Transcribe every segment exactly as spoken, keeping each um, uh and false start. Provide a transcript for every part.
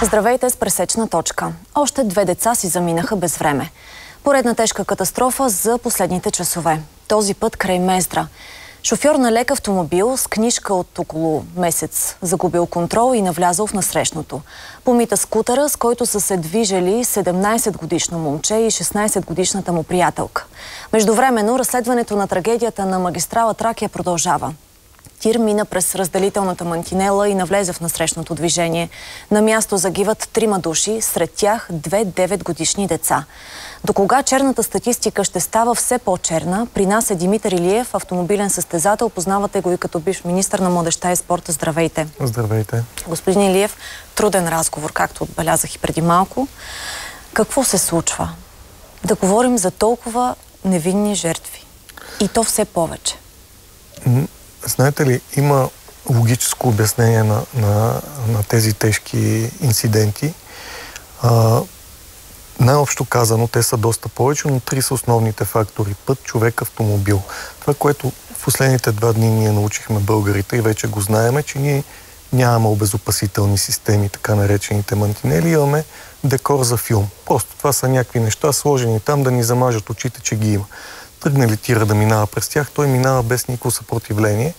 Здравейте с пресечна точка. Още две деца си заминаха без време. Поредна тежка катастрофа за последните часове. Този път край Мездра. Шофьор на лек автомобил с книжка от около месец загубил контрол и навлязал в насрещното. Помита скутера, с който са се движили седемнайсетгодишно момче и шестнайсетгодишната му приятелка. Междувременно разследването на трагедията на магистрала Тракия продължава. Тир мина през разделителната мантинела и навлезе в насрещното движение. На място загиват трима души, сред тях две деветгодишни деца. До кога черната статистика ще става все по-черна? При нас е Димитър Илиев, автомобилен състезател. Познавате го и като бивш министър на младежта и спорта. Здравейте! Здравейте! Господин Илиев, труден разговор, както отбелязах и преди малко. Какво се случва? Да говорим за толкова невинни жертви. И то все повече. Знаете ли, има логическо обяснение на, на, на тези тежки инциденти. А, най-общо казано, те са доста повече, но три са основните фактори. Път, човек, автомобил. Това, което в последните два дни ние научихме българите и вече го знаем, че ние нямаме обезопасителни системи, така наречените мантинели, имаме декор за филм. Просто това са някакви неща, сложени там да ни замажат очите, че ги има. Тръгне ли тира да минава през тях, той минава без никакво съпротивление.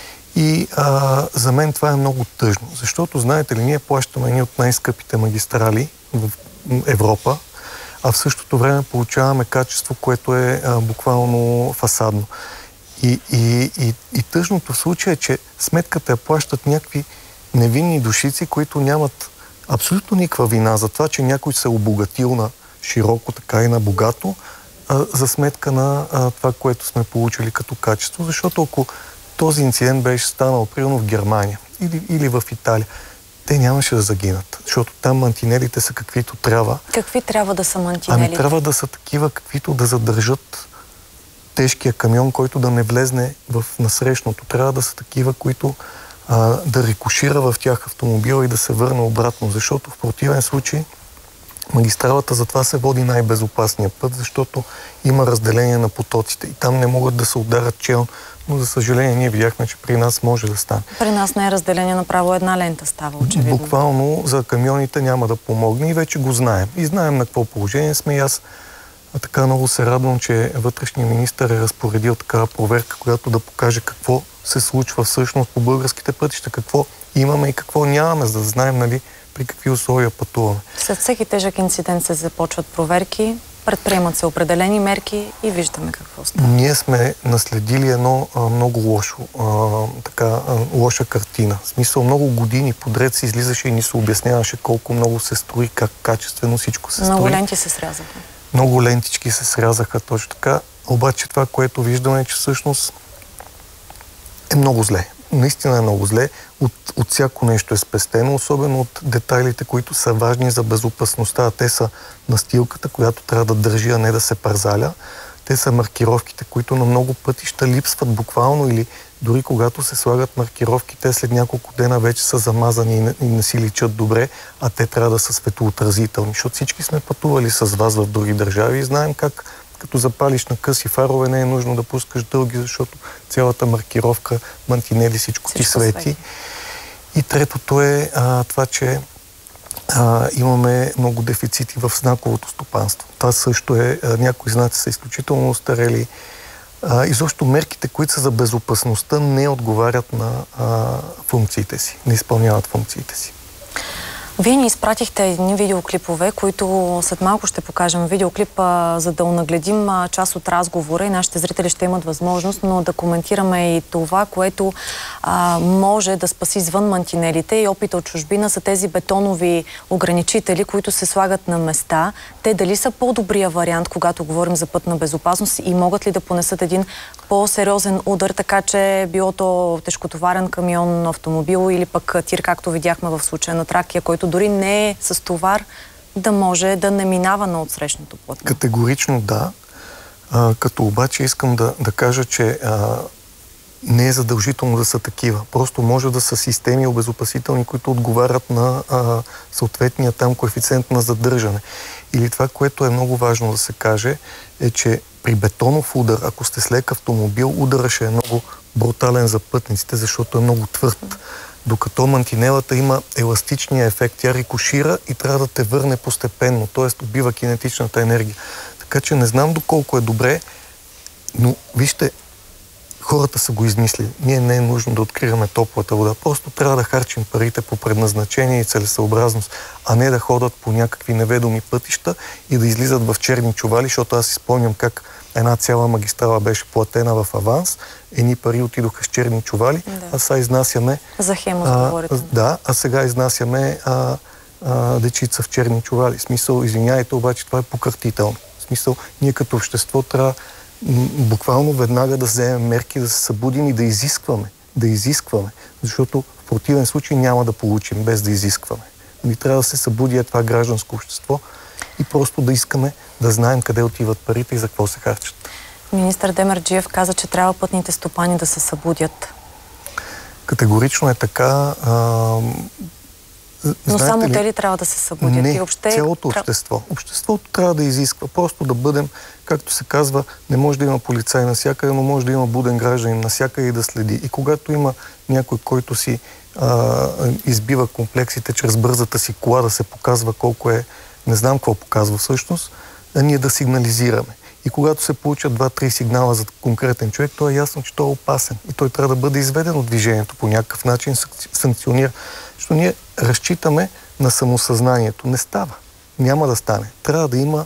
И а, за мен това е много тъжно, защото, знаете ли, ние плащаме едни от най-скъпите магистрали в Европа, а в същото време получаваме качество, което е а, буквално фасадно. И, и, и, и тъжното в случая е, че сметката я плащат някакви невинни душици, които нямат абсолютно никаква вина за това, че някой се е обогатил на широко, така и на богато, за сметка на а, това, което сме получили като качество, защото ако този инцидент беше станал примерно в Германия или, или в Италия, те нямаше да загинат, защото там мантинелите са каквито трябва. Какви трябва да са мантинелите? Ами трябва да са такива, каквито да задържат тежкия камион, който да не влезне в насрещното. Трябва да са такива, които а, да рикошира в тях автомобила и да се върне обратно, защото в противен случай магистралата затова се води най-безопасния път, защото има разделение на потоците и там не могат да се ударят челно, но за съжаление ние видяхме, че при нас може да стане. При нас не е разделение, направо една лента става, очевидно. Буквално за камионите няма да помогне и вече го знаем. И знаем на какво положение сме и аз така много се радвам, че вътрешният министър е разпоредил такава проверка, която да покаже какво се случва всъщност по българските пътища, какво имаме и какво нямаме, за да знаем, нали, при какви условия пътуваме. След всеки тежък инцидент се започват проверки, предприемат се определени мерки и виждаме какво става. Ние сме наследили едно а, много лошо, а, така, а, лоша картина. В смисъл, много години подред се излизаше и ни се обясняваше колко много се строи, как качествено всичко се строи. Много ленти се срязаха. Много лентички се срязаха, точно така. Обаче това, което виждаме, е, че всъщност е много зле. Наистина е много зле. От, от всяко нещо е спестено, особено от детайлите, които са важни за безопасността. Те са настилката, която трябва да държи, а не да се парзаля. Те са маркировките, които на много пътища липсват буквално или дори когато се слагат маркировки, те след няколко дена вече са замазани и не, и не си личат добре, а те трябва да са светоотразителни. Защото всички сме пътували с вас в други държави и знаем как като запалиш на къси фарове, не е нужно да пускаш дълги, защото цялата маркировка, мантинели, всичко, всичко ти свети. свети. И третото е а, това, че а, имаме много дефицити в знаковото стопанство. Това също е, а, някои знаци са изключително остарели. А, изобщо мерките, които са за безопасността, не отговарят на а, функциите си, не изпълняват функциите си. Вие ни изпратихте едни видеоклипове, които след малко ще покажем. Видеоклип, а, за да унагледим а, част от разговора и нашите зрители ще имат възможност, но да коментираме и това, което а, може да спаси извън мантинелите и опита от чужбина са тези бетонови ограничители, които се слагат на места. Те дали са по-добрия вариант, когато говорим за пътна безопасност и могат ли да понесат един по-сериозен удар, така че било то тежкотоварен камион, автомобил или пък тир, както видяхме в случая на Тракия, който дори не е с товар, да може да не минава на отсрещното платно. Категорично да. А, като обаче искам да, да кажа, че а, не е задължително да са такива. Просто може да са системи обезопасителни, които отговарят на а, съответния там коефициент на задържане. Или това, което е много важно да се каже, е, че при бетонов удар, ако сте с лек автомобил, ударът ще е много брутален за пътниците, защото е много твърд. Докато мантинелата има еластичния ефект, тя рикошира и трябва да те върне постепенно, т.е. убива кинетичната енергия. Така че не знам доколко е добре, но вижте, хората са го измислили. Ние не е нужно да откриваме топлата вода. Просто трябва да харчим парите по предназначение и целесъобразност, а не да ходят по някакви неведоми пътища и да излизат в черни чували, защото аз си спомням как една цяла магистрала беше платена в аванс, едни пари отидоха с черни чували, да. а сега изнасяме... За Хемус говорите. Да, а сега изнасяме а, а, дечица в черни чували. В смисъл, извиняйте, обаче това е покъртително. В смисъл, ние като общество трябва буквално веднага да вземем мерки, да се събудим и да изискваме. Да изискваме. Защото в противен случай няма да получим без да изискваме. Ни трябва да се събуди това гражданско общество и просто да искаме да знаем къде отиват парите и за какво се харчат. Министър Демерджиев каза, че трябва пътните стопани да се събудят. Категорично е така. А, Но само ли, те ли трябва да се събудят? Не, и въобще... цялото общество. Обществото трябва да изисква. Просто да бъдем, както се казва, не може да има полицай насякъде, но може да има буден гражданин насякъде и да следи. И когато има някой, който си а, избива комплексите чрез бързата си кола, да се показва колко е, не знам какво показва всъщност, а ние да сигнализираме. И когато се получат два-три сигнала за конкретен човек, то е ясно, че той е опасен. И той трябва да бъде изведен от движението по някакъв начин, санкционира. Защото ние разчитаме на самосъзнанието. Не става. Няма да стане. Трябва да има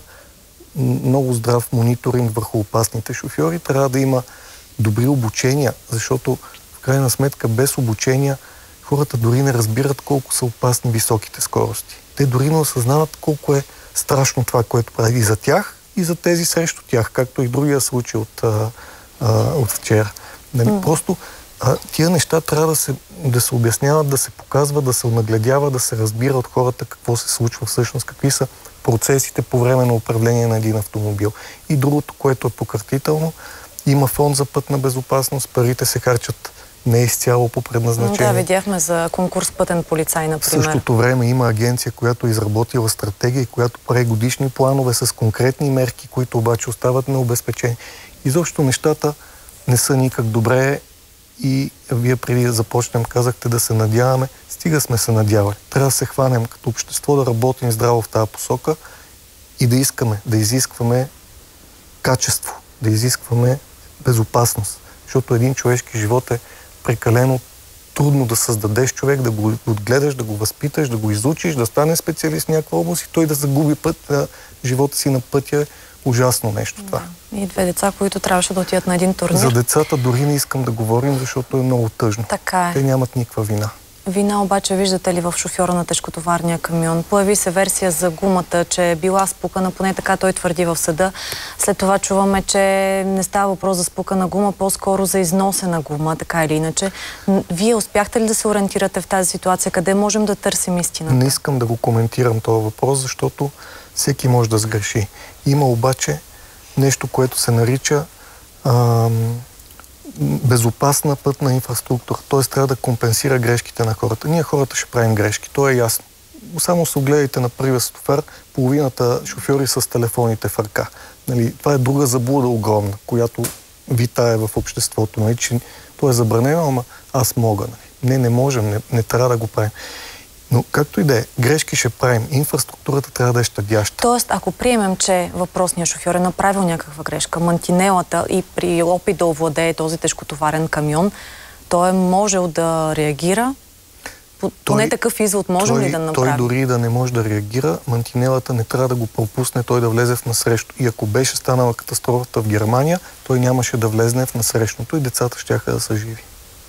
много здрав мониторинг върху опасните шофьори, трябва да има добри обучения, защото в крайна сметка без обучения хората дори не разбират колко са опасни високите скорости. Те дори не осъзнават колко е страшно това, което прави и за тях, и за тези срещу тях, както и другия случай от, а, а, от вчера. Нали? Mm. Просто а, тия неща трябва да се, да се обясняват, да се показват, да се нагледява, да се разбира от хората какво се случва всъщност, какви са процесите по време на управление на един автомобил. И другото, което е пократително, има фонд за пътна безопасност, парите се харчат не изцяло по предназначение. Да, видяхме за конкурс пътен полицай, например. В същото време има агенция, която е изработила стратегия и която прави годишни планове с конкретни мерки, които обаче остават необезпечени. Изобщо нещата не са никак добре и вие преди да започнем казахте да се надяваме. Стига сме се надявали. Трябва да се хванем като общество, да работим здраво в тази посока и да искаме, да изискваме качество, да изискваме безопасност. Защото един човешки живот е прекалено трудно да създадеш човек, да го отгледаш, да го възпиташ, да го изучиш, да стане специалист в някаква област и той да загуби път на живота си на пътя е ужасно нещо това. Да. И две деца, които трябваше да отидат на един турнир. За децата дори не искам да говорим, защото е много тъжно. Така е. Те нямат никаква вина. Вина обаче виждате ли в шофьора на тежкотоварния камион? Появи се версия за гумата, че е била спукана, поне така той твърди в съда. След това чуваме, че не става въпрос за спукана гума, по-скоро за износена гума, така или иначе. Вие успяхте ли да се ориентирате в тази ситуация? Къде можем да търсим истината? Не искам да го коментирам този въпрос, защото всеки може да сгреши. Има обаче нещо, което се нарича ам, безопасна пътна инфраструктура. Т.е. трябва да компенсира грешките на хората. Ние хората ще правим грешки, то е ясно. Само се огледайте на първия светофар, половината шофьори с телефоните в ръка. Нали, това е друга заблуда огромна, която витае в обществото. Нали, че то е забранено, ама аз мога. Нали. Не, не можем, не, не трябва да го правим. Но както и да е, грешки ще правим. Инфраструктурата трябва да е щадяща. Тоест, ако приемем, че въпросният шофьор е направил някаква грешка, мантинелата и при опит да овладее този тежкотоварен камион, той е можел да реагира? Поне такъв извод можем той, ли да направим? Той дори да не може да реагира, мантинелата не трябва да го пропусне, той да влезе в насрещу. И ако беше станала катастрофата в Германия, той нямаше да влезне в насрещното и децата щяха да са живи.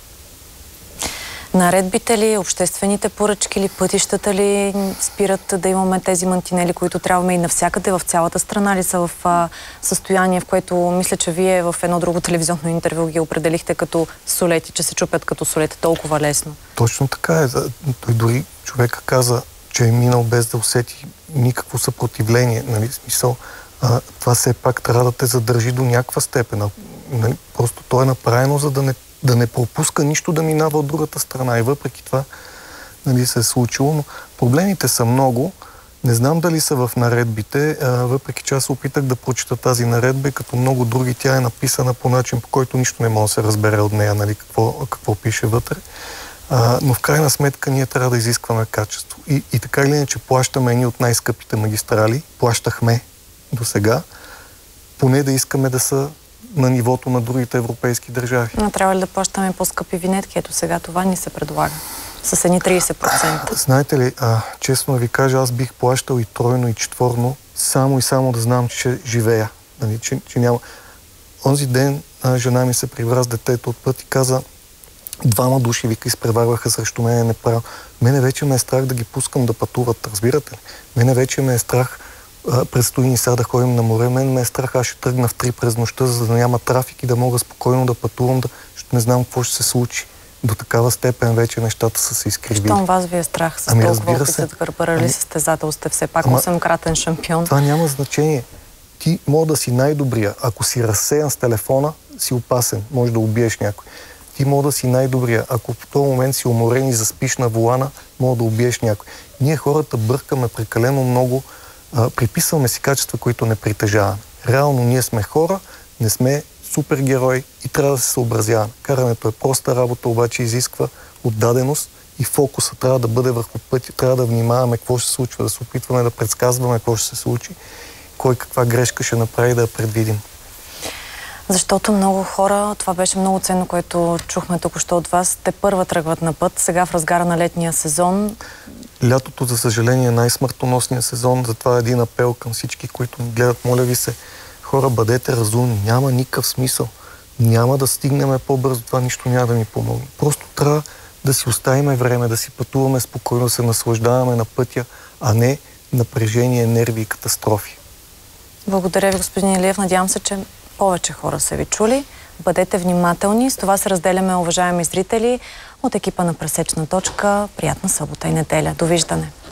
Наредбите ли, обществените поръчки ли, пътищата ли спират да имаме тези мантинели, които трябваме и навсякъде в цялата страна ли са в а, състояние, в което мисля, че вие в едно друго телевизионно интервю ги определихте като солети, че се чупят като солети толкова лесно? Точно така е. Той дори човека каза, че е минал без да усети никакво съпротивление. Нали, смисъл, а, това все пак трябва да те задържи до някаква степен. Нали, просто то е направено, за да не да не пропуска нищо да минава от другата страна. И въпреки това, нали, се е случило, но проблемите са много. Не знам дали са в наредбите, а, въпреки че аз опитах да прочита тази наредба и като много други тя е написана по начин, по който нищо не може да се разбере от нея, нали, какво, какво пише вътре. А, но в крайна сметка ние трябва да изискваме качество. И, и така или иначе плащаме едни от най-скъпите магистрали, плащахме до сега, поне да искаме да са на нивото на другите европейски държави. Но трябва ли да плащаме по-скъпи винетки? Ето сега това ни се предлага. С едни трийсет процента. А, знаете ли, а, честно да ви кажа, аз бих плащал и тройно, и четворно, само и само да знам, че ще живея. Нали, че, че няма... Онзи ден а, жена ми се прибра с детето от път и каза, двама души, вика, изпреварваха срещу мене неправилно. Мене вече ме е страх да ги пускам да пътуват, разбирате ли? Мене вече ме е страх, а, предстои ни сега да ходим на море, мен ме е страх, аз ще тръгна в три през нощта, за да няма трафик и да мога спокойно да пътувам, да... ще не знам какво ще се случи. До такава степен вече нещата са се изкривили. Щом вас ви е страх с ами, толкова опит се. зад гърба, ами... състезател сте все пак Ама... осемкратен шампион. Това няма значение. Ти може да си най-добрия. Ако си разсеян с телефона, си опасен. Може да убиеш някой. Ти може да си най-добрия. Ако в този момент си уморен и заспиш на волана, може да убиеш някой. Ние хората бъркаме прекалено много, а, приписваме си качества, които не притежаваме. Реално ние сме хора, не сме супергерой и трябва да се съобразяваме. Карането е проста работа, обаче изисква отдаденост и фокуса трябва да бъде върху пътя. Трябва да внимаваме какво ще се случва, да се опитваме да предсказваме какво ще се случи, кой каква грешка ще направи, да я предвидим. Защото много хора, това беше много ценно, което чухме току-що от вас, те първа тръгват на път, сега в разгара на летния сезон. Лятото, за съжаление, е най-смъртоносният сезон, затова е един апел към всички, които ни гледат. Моля ви се, хора, бъдете разумни, няма никакъв смисъл. Няма да стигнем по-бързо, това нищо няма да ни помогне. Просто трябва да си оставим време, да си пътуваме спокойно, да се наслаждаваме на пътя, а не напрежение, нерви и катастрофи. Благодаря ви, господин Илиев. Надявам се, че повече хора са ви чули. Бъдете внимателни. С това се разделяме, уважаеми зрители, от екипа на Пресечна точка. Приятна събота и неделя. Довиждане!